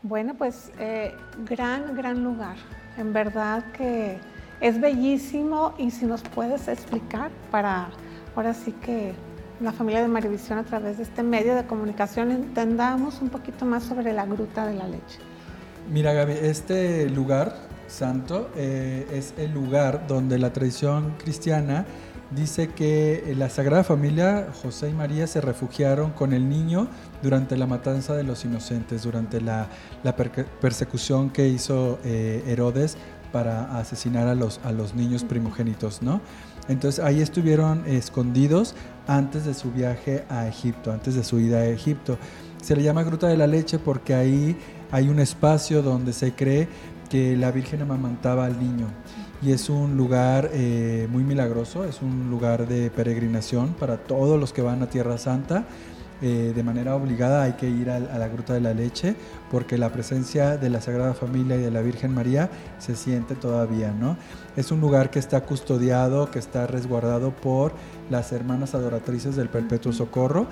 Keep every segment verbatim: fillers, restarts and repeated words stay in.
Bueno, pues eh, gran, gran lugar. En verdad que es bellísimo y si nos puedes explicar para ahora sí que la familia de Marivisión a través de este medio de comunicación entendamos un poquito más sobre la Gruta de la Leche. Mira, Gaby, este lugar santo eh, es el lugar donde la tradición cristiana dice que la Sagrada Familia, José y María, se refugiaron con el niño durante la matanza de los inocentes, durante la, la per persecución que hizo eh, Herodes para asesinar a los, a los niños primogénitos, ¿no? Entonces ahí estuvieron escondidos antes de su viaje a Egipto, antes de su ida a Egipto. Se le llama Gruta de la Leche porque ahí hay un espacio donde se cree que la Virgen amamantaba al niño y es un lugar eh, muy milagroso, es un lugar de peregrinación para todos los que van a Tierra Santa. Eh, de manera obligada hay que ir a, a la Gruta de la Leche porque la presencia de la Sagrada Familia y de la Virgen María se siente todavía, ¿no? Es un lugar que está custodiado, que está resguardado por las hermanas adoratrices del Perpetuo Socorro.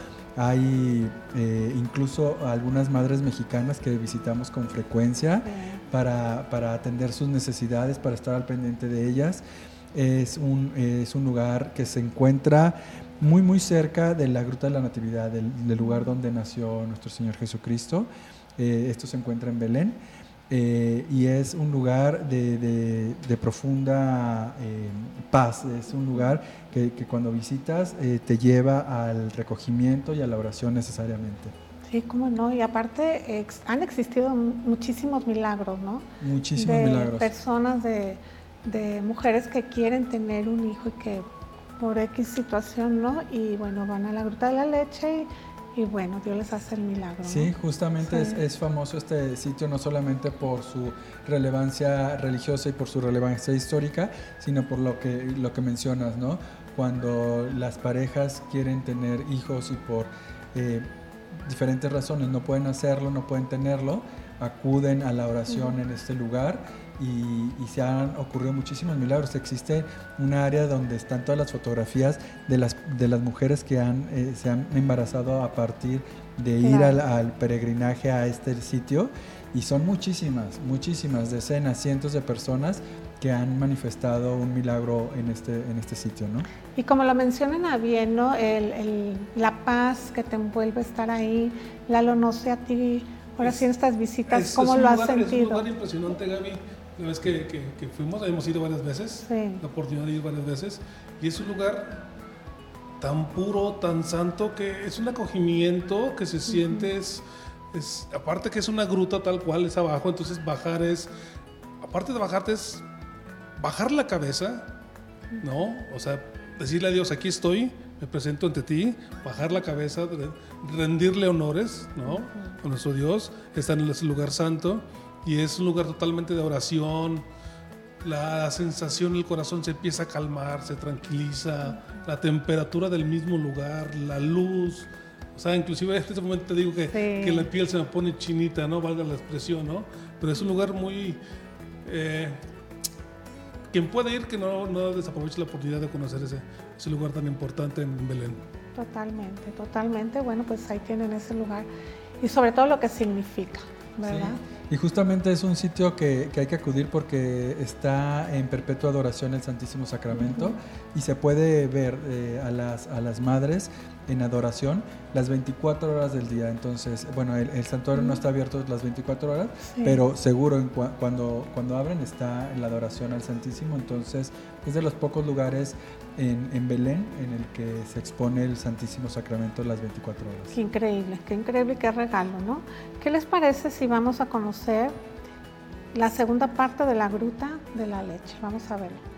Hay eh, incluso algunas madres mexicanas que visitamos con frecuencia para, para atender sus necesidades, para estar al pendiente de ellas. Es un, es un lugar que se encuentra muy muy cerca de la Gruta de la Natividad, del, del lugar donde nació nuestro Señor Jesucristo. Eh, esto se encuentra en Belén eh, y es un lugar de, de, de profunda eh, paz, es un lugar que, que cuando visitas eh, te lleva al recogimiento y a la oración necesariamente. Sí, cómo no, y aparte ex, han existido muchísimos milagros, ¿no? Muchísimos de milagros. Personas, de, de mujeres que quieren tener un hijo y que por X situación, ¿no? Y bueno, van a la Gruta de la Leche y, y bueno, Dios les hace el milagro, ¿no? Sí, justamente sí. Es, es famoso este sitio no solamente por su relevancia religiosa y por su relevancia histórica, sino por lo que, lo que mencionas, ¿no? Cuando las parejas quieren tener hijos y por eh, diferentes razones no pueden hacerlo, no pueden tenerlo, acuden a la oración uh-huh. en este lugar. Y, y se han ocurrido muchísimos milagros. Existe un área donde están todas las fotografías de las, de las mujeres que han, eh, se han embarazado a partir de ir claro. al, al peregrinaje a este sitio y son muchísimas, muchísimas decenas, cientos de personas que han manifestado un milagro en este, en este sitio, ¿no? Y como lo mencionan a bien, ¿no? El, el, la paz que te envuelve estar ahí. Lalo, no sé a ti, ahora sí en estas visitas, es, ¿cómo es lo lugar, has sentido? Es un lugar impresionante, Gaby. La vez que, que, que fuimos, hemos ido varias veces, sí. la oportunidad de ir varias veces, y es un lugar tan puro, tan santo, que es un acogimiento que se siente, uh-huh. es, es, aparte que es una gruta tal cual, es abajo, entonces bajar es, aparte de bajarte es bajar la cabeza, ¿no? O sea, decirle a Dios, aquí estoy, me presento ante ti, bajar la cabeza, rendirle honores, ¿no? Uh-huh. A nuestro Dios, está en ese lugar santo. Y es un lugar totalmente de oración, la sensación, el corazón se empieza a calmar, se tranquiliza, la temperatura del mismo lugar, la luz, o sea, inclusive en este momento te digo que, sí. que la piel se me pone chinita, ¿no? Valga la expresión, ¿no? Pero es un lugar muy... Eh, quien puede ir, que no, no desaproveche la oportunidad de conocer ese, ese lugar tan importante en Belén. Totalmente, totalmente, bueno, pues ahí tienen ese lugar y sobre todo lo que significa, ¿verdad? Sí. Y justamente es un sitio que, que hay que acudir porque está en perpetua adoración el Santísimo Sacramento uh-huh. y se puede ver eh, a, las, a las madres en adoración las veinticuatro horas del día. Entonces, bueno, el, el santuario uh-huh. no está abierto las veinticuatro horas, sí. pero seguro en cu- cuando, cuando abren está la adoración al Santísimo. Entonces, es de los pocos lugares en, en Belén en el que se expone el Santísimo Sacramento las veinticuatro horas. Qué increíble, qué increíble, qué regalo, ¿no? ¿Qué les parece si vamos a conocer la segunda parte de la Gruta de la Leche? Vamos a verlo.